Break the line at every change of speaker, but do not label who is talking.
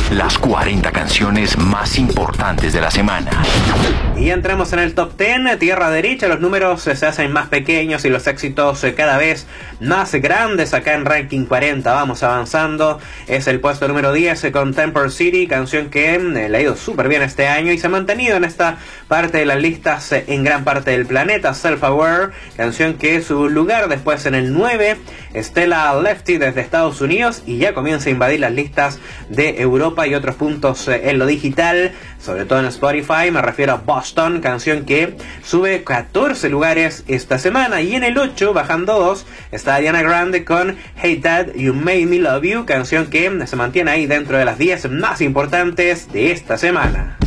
Las 40 canciones más importantes de la semana.
Y entramos en el top 10, tierra derecha, los números se hacen más pequeños y los éxitos cada vez más grandes. Acá en Ranking 40 vamos avanzando, es el puesto número 10 con Temper City, canción que le ha ido súper bien este año y se ha mantenido en esta parte de las listas en gran parte del planeta. Self Aware, canción que su lugar después en el 9, Stella Lefty desde Estados Unidos y ya comienza a invadir las listas de Europa y otros puntos en lo digital, sobre todo en Spotify. Me refiero a Boston, canción que sube 14 lugares esta semana, y en el 8, bajando 2, está Ariana Grande con Hey Dad, You Made Me Love You, canción que se mantiene ahí dentro de las 10 más importantes de esta semana.